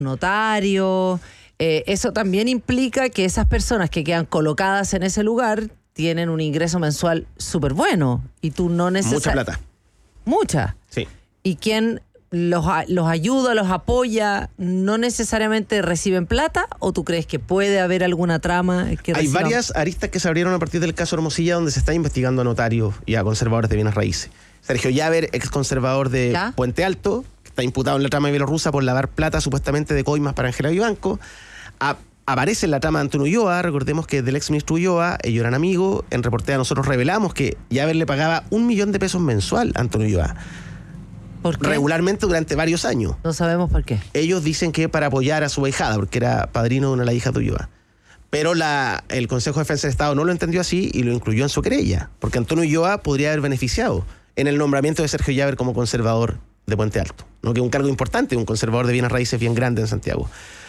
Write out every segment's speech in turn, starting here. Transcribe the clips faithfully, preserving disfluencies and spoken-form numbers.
notario. Eh, eso también implica que esas personas que quedan colocadas en ese lugar tienen un ingreso mensual súper bueno y tú no necesitas... Mucha plata. Mucha. Sí. Y quien los, los ayuda, los apoya, ¿no necesariamente reciben plata? ¿O tú crees que puede haber alguna trama que Hay reciban? varias aristas que se abrieron a partir del caso Hermosilla, donde se está investigando a notarios y a conservadores de bienes raíces. Sergio Llaver, ex conservador de ¿Ya? Puente Alto, que está imputado en la trama bielorrusa por lavar plata supuestamente de coimas para Ángela Vivanco. A, aparece en la trama de Antonio Ulloa. Recordemos que del ex ministro Ulloa, ellos eran amigos. En Reportea nosotros revelamos que Llaver le pagaba un millón de pesos mensual a Antonio Ulloa. ¿Por qué? Regularmente durante varios años. No sabemos por qué. Ellos dicen que para apoyar a su ahijada, porque era padrino de una de las hijas de Ulloa. Pero la, el Consejo de Defensa del Estado no lo entendió así y lo incluyó en su querella, porque Antonio Ulloa podría haber beneficiado en el nombramiento de Sergio Llaver como conservador de Puente Alto, ¿no? Que es un cargo importante, un conservador de bienes raíces bien grande en Santiago.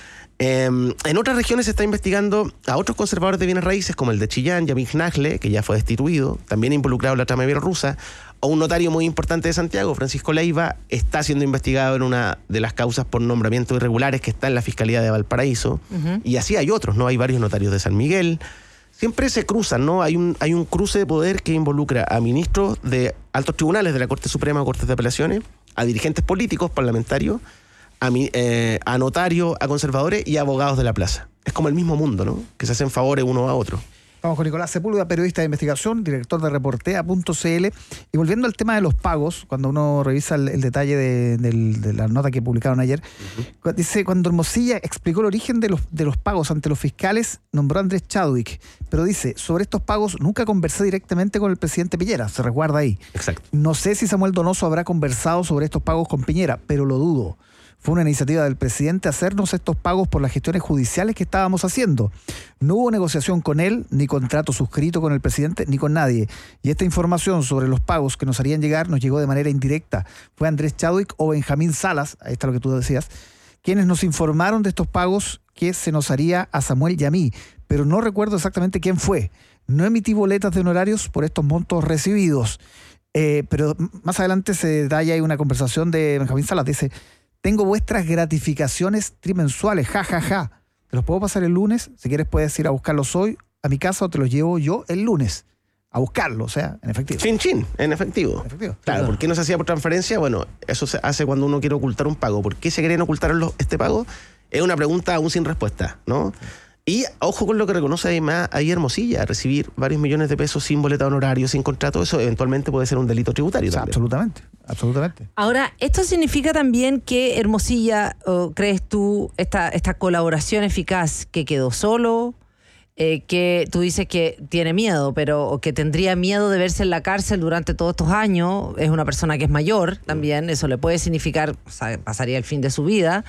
Eh, en otras regiones se está investigando a otros conservadores de bienes raíces, como el de Chillán, Yamil Nagle, que ya fue destituido, también involucrado en la trama bielorrusa, o un notario muy importante de Santiago, Francisco Leiva, está siendo investigado en una de las causas por nombramientos irregulares que está en la Fiscalía de Valparaíso, uh-huh. Y así hay otros, ¿no? Hay varios notarios de San Miguel. Siempre se cruzan, ¿no? Hay un, hay un cruce de poder que involucra a ministros de altos tribunales de la Corte Suprema o Cortes de Apelaciones, a dirigentes políticos, parlamentarios, a, eh, a notarios, a conservadores y a abogados de la plaza. Es como el mismo mundo, ¿no? Que se hacen favores uno a otro. Vamos con Nicolás Sepúlveda, periodista de investigación, director de Reportea punto c l. Y volviendo al tema de los pagos, cuando uno revisa el, el detalle de, de, de la nota que publicaron ayer, uh-huh. Dice, cuando Hermosilla explicó el origen de los, de los pagos ante los fiscales, nombró a Andrés Chadwick. Pero dice, sobre estos pagos nunca conversé directamente con el presidente Piñera, se resguarda ahí. Exacto. No sé si Samuel Donoso habrá conversado sobre estos pagos con Piñera, pero lo dudo. Fue una iniciativa del presidente hacernos estos pagos por las gestiones judiciales que estábamos haciendo. No hubo negociación con él, ni contrato suscrito con el presidente, ni con nadie. Y esta información sobre los pagos que nos harían llegar nos llegó de manera indirecta. Fue Andrés Chadwick o Benjamín Salas, ahí está lo que tú decías, quienes nos informaron de estos pagos que se nos haría a Samuel y a mí. Pero no recuerdo exactamente quién fue. No emití boletas de honorarios por estos montos recibidos. Eh, pero más adelante se detalla ahí una conversación de Benjamín Salas. Dice... Tengo vuestras gratificaciones trimensuales, ja, ja, ja. ¿Te los puedo pasar el lunes? Si quieres puedes ir a buscarlos hoy a mi casa o te los llevo yo el lunes. A buscarlos, o sea, en efectivo. Chin, chin, en efectivo. En efectivo. Claro, ¿por qué no se hacía por transferencia? Bueno, eso se hace cuando uno quiere ocultar un pago. ¿Por qué se querían ocultar los, este pago? Es una pregunta aún sin respuesta, ¿no? Sí. Y ojo con lo que reconoce además ahí Hermosilla, recibir varios millones de pesos sin boleta de honorario, sin contrato, eso eventualmente puede ser un delito tributario. O sea, también. Absolutamente, absolutamente. Ahora, ¿esto significa también que Hermosilla, o crees tú, esta, esta colaboración eficaz, que quedó solo, eh, que tú dices que tiene miedo, pero o que tendría miedo de verse en la cárcel durante todos estos años, es una persona que es mayor también, eso le puede significar, o sea, pasaría el fin de su vida.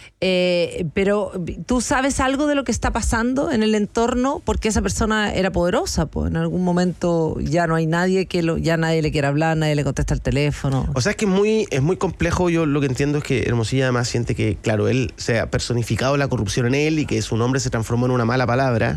Eh, pero ¿tú sabes algo de lo que está pasando en el entorno? Porque esa persona era poderosa, pues en algún momento ya no hay nadie que lo, ya nadie le quiere hablar, nadie le contesta el teléfono. O sea, es que es muy, es muy complejo. Yo lo que entiendo es que Hermosilla además siente que, claro, él se ha personificado la corrupción en él y que su nombre se transformó en una mala palabra.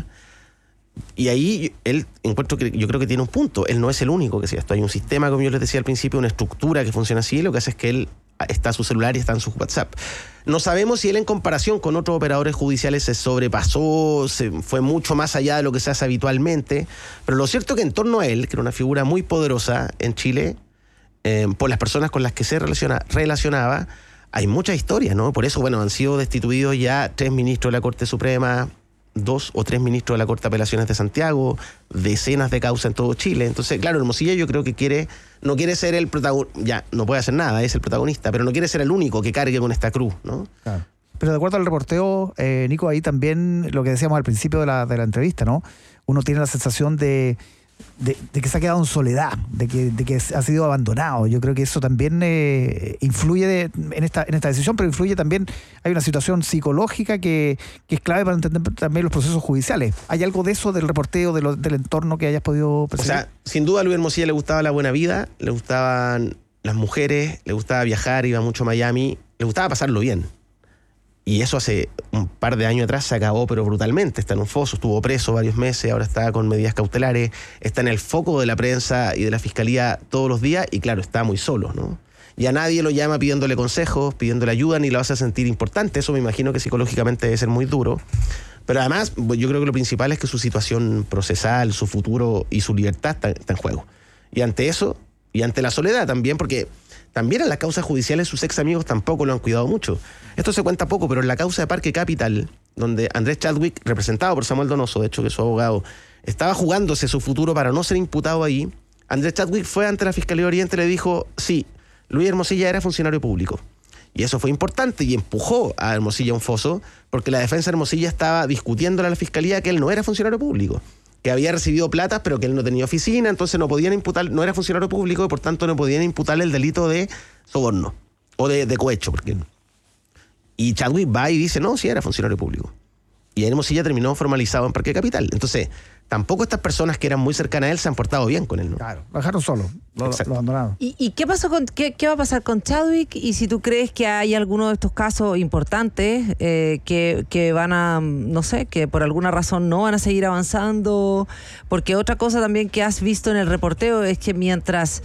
Y ahí él encuentro que yo creo que tiene un punto. Él no es el único que hace esto. Hay un sistema, como yo les decía al principio, una estructura que funciona así. Lo que hace es que él está en su celular y está en su WhatsApp. No sabemos si él en comparación con otros operadores judiciales se sobrepasó, se fue mucho más allá de lo que se hace habitualmente, pero lo cierto es que en torno a él, que era una figura muy poderosa en Chile, eh, por las personas con las que se relaciona, relacionaba, hay muchas historias, ¿no? Por eso, bueno, han sido destituidos ya tres ministros de la Corte Suprema, dos o tres ministros de la Corte de Apelaciones de Santiago, decenas de causas en todo Chile. Entonces, claro, Hermosilla yo creo que quiere, no quiere ser el protagonista, ya, no puede hacer nada, es el protagonista, pero no quiere ser el único que cargue con esta cruz, ¿no? Claro. Pero de acuerdo al reporteo, eh, Nico, ahí también lo que decíamos al principio de la, de la entrevista, ¿no? Uno tiene la sensación de, de, de que se ha quedado en soledad, de que, de que ha sido abandonado. Yo creo que eso también eh, influye de, en, esta, en esta decisión, pero influye también, hay una situación psicológica que, que es clave para entender también los procesos judiciales. ¿Hay algo de eso, del reporteo, de lo, del entorno que hayas podido percibir? O sea, sin duda a Luis Hermosilla le gustaba la buena vida, le gustaban las mujeres, le gustaba viajar, iba mucho a Miami, le gustaba pasarlo bien. Y eso hace un par de años atrás se acabó, pero brutalmente. Está en un foso, estuvo preso varios meses, ahora está con medidas cautelares, está en el foco de la prensa y de la fiscalía todos los días y claro, está muy solo, ¿no? Ya nadie lo llama pidiéndole consejos, pidiéndole ayuda, ni lo hace sentir importante. Eso me imagino que psicológicamente debe ser muy duro. Pero además, yo creo que lo principal es que su situación procesal, su futuro y su libertad está, está en juego. Y ante eso, y ante la soledad también, porque también en las causas judiciales sus ex amigos tampoco lo han cuidado mucho. Esto se cuenta poco, pero en la causa de Parque Capital, donde Andrés Chadwick, representado por Samuel Donoso, de hecho que es su abogado, estaba jugándose su futuro para no ser imputado ahí, Andrés Chadwick fue ante la Fiscalía de Oriente y le dijo, sí, Luis Hermosilla era funcionario público. Y eso fue importante y empujó a Hermosilla a un foso porque la defensa de Hermosilla estaba discutiéndole a la Fiscalía que él no era funcionario público, que había recibido plata pero que él no tenía oficina, entonces no podían imputar, no era funcionario público y por tanto no podían imputarle el delito de soborno o de, de cohecho. Porque... Y Chadwick va y dice, no, sí era funcionario público. Y Hermosilla terminó formalizado en Parque Capital. Entonces, tampoco estas personas que eran muy cercanas a él se han portado bien con él, ¿no? Claro, lo dejaron solo, lo, lo abandonaron. ¿Y, y qué pasó con qué, qué va a pasar con Chadwick? Y si tú crees que hay alguno de estos casos importantes eh, que, que van a, no sé, que por alguna razón no van a seguir avanzando. Porque otra cosa también que has visto en el reporteo es que mientras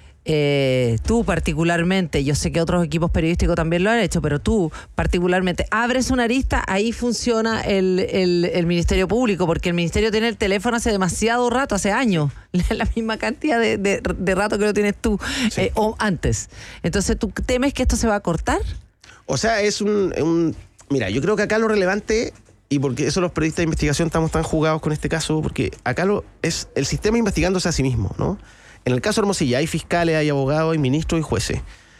eh, tú particularmente, yo sé que otros equipos periodísticos también lo han hecho, pero tú particularmente abres una arista, ahí funciona el, el, el Ministerio Público, porque el Ministerio tiene el teléfono hace demasiado rato, hace años, la misma cantidad de, de, de rato que lo tienes tú, sí. eh, o antes. Entonces, ¿tú temes que esto se va a cortar? O sea, es un, un... Mira, yo creo que acá lo relevante, y porque eso los periodistas de investigación estamos tan jugados con este caso, porque acá lo es el sistema investigándose a sí mismo, ¿no? En el caso Hermosilla hay fiscales, hay abogados, hay ministros y jueces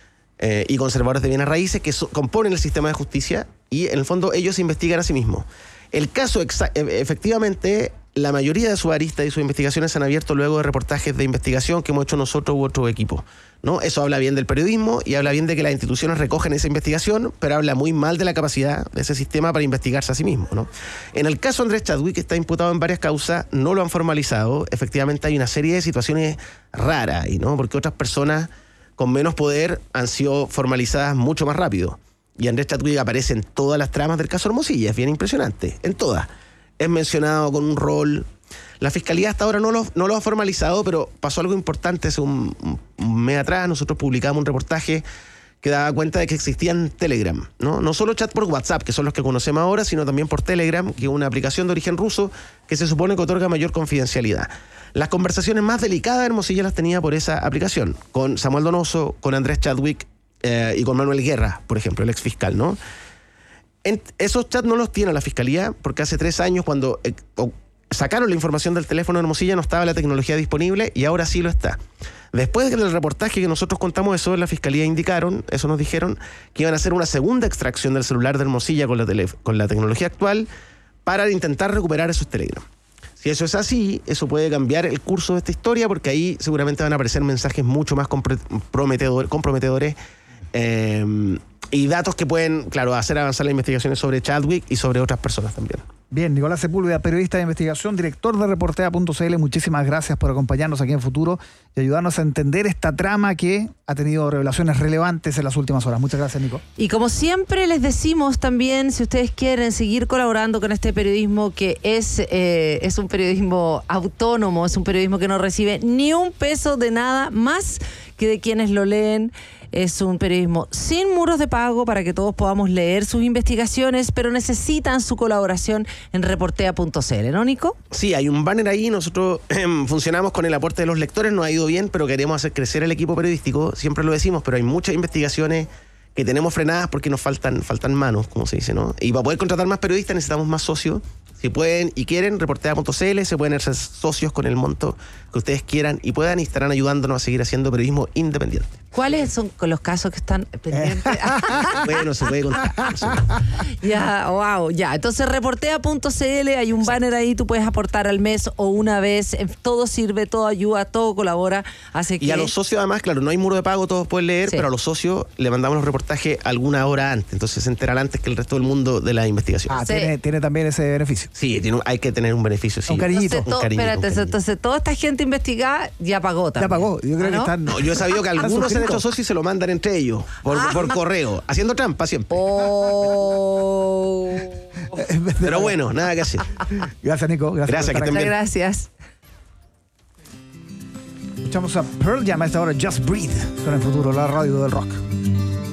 eh, y conservadores de bienes raíces que so, componen el sistema de justicia y en el fondo ellos se investigan a sí mismos. El caso, exa- efectivamente, la mayoría de sus aristas y sus investigaciones se han abierto luego de reportajes de investigación que hemos hecho nosotros u otro equipo, ¿no? Eso habla bien del periodismo y habla bien de que las instituciones recogen esa investigación, pero habla muy mal de la capacidad de ese sistema para investigarse a sí mismo, ¿no? En el caso Andrés Chadwick, que está imputado en varias causas, no lo han formalizado. Efectivamente hay una serie de situaciones raras, y ¿no? Porque otras personas con menos poder han sido formalizadas mucho más rápido. Y Andrés Chadwick aparece en todas las tramas del caso Hermosilla, es bien impresionante, en todas. Es mencionado con un rol. La Fiscalía hasta ahora no lo, no lo ha formalizado, pero pasó algo importante. Hace un, un mes atrás nosotros publicamos un reportaje que daba cuenta de que existían Telegram, ¿no? No solo chat por WhatsApp, que son los que conocemos ahora, sino también por Telegram, que es una aplicación de origen ruso que se supone que otorga mayor confidencialidad. Las conversaciones más delicadas de Hermosilla las tenía por esa aplicación, con Samuel Donoso, con Andrés Chadwick eh, y con Manuel Guerra, por ejemplo, el ex fiscal, ¿no? En, esos chats no los tiene la Fiscalía porque hace tres años cuando eh, sacaron la información del teléfono de Hermosilla no estaba la tecnología disponible y ahora sí lo está. Después del reportaje que nosotros contamos eso, la Fiscalía indicaron, eso nos dijeron, que iban a hacer una segunda extracción del celular de Hermosilla con la, tele, con la tecnología actual para intentar recuperar esos Telegram. Si eso es así, eso puede cambiar el curso de esta historia porque ahí seguramente van a aparecer mensajes mucho más comprometedor, comprometedores eh, y datos que pueden, claro, hacer avanzar las investigaciones sobre Chadwick y sobre otras personas también. Bien, Nicolás Sepúlveda, periodista de investigación, director de reportea punto c l, muchísimas gracias por acompañarnos aquí en Futuro y ayudarnos a entender esta trama que ha tenido revelaciones relevantes en las últimas horas. Muchas gracias, Nico. Y como siempre les decimos también, si ustedes quieren seguir colaborando con este periodismo que es, eh, es un periodismo autónomo, es un periodismo que no recibe ni un peso de nada más que de quienes lo leen. Es un periodismo sin muros de pago para que todos podamos leer sus investigaciones, pero necesitan su colaboración en reportea punto c l, ¿no, Nico? Sí, hay un banner ahí, nosotros eh, funcionamos con el aporte de los lectores, nos ha ido bien, pero queremos hacer crecer el equipo periodístico, siempre lo decimos, pero hay muchas investigaciones que tenemos frenadas porque nos faltan, faltan manos, como se dice, ¿no? Y para poder contratar más periodistas necesitamos más socios. Si pueden y quieren, reportea punto c l, se pueden hacer socios con el monto que ustedes quieran y puedan y estarán ayudándonos a seguir haciendo periodismo independiente. ¿Cuáles son los casos que están pendientes? Bueno, se puede contar. Ya, wow, ya. Entonces, reportea punto c l, hay un Exacto. banner ahí, tú puedes aportar al mes o una vez. Todo sirve, todo ayuda, todo colabora. Hace que... Y a los socios, además, claro, no hay muro de pago, todos pueden leer, sí. Pero a los socios le mandamos los reportajes alguna hora antes. Entonces se enteran antes que el resto del mundo de la investigación. Ah, sí. tiene, tiene también ese beneficio. Sí, tiene, hay que tener un beneficio, sí. Un cariñito. Entonces, to, un cariñito, espérate, un cariñito. Entonces, toda esta gente investigada ya pagó también. Ya pagó. Yo creo ¿Ah, no? que están... No, yo he sabido que algunos se han hecho socios y se lo mandan entre ellos, por, ah. por correo, haciendo trampa siempre. Oh. Pero bueno, nada que hacer. Gracias, Nico. Gracias, Gracias, que estén bien. Gracias. Escuchamos a Pearl Jam a esta hora, Just Breathe, con el futuro, la radio del rock.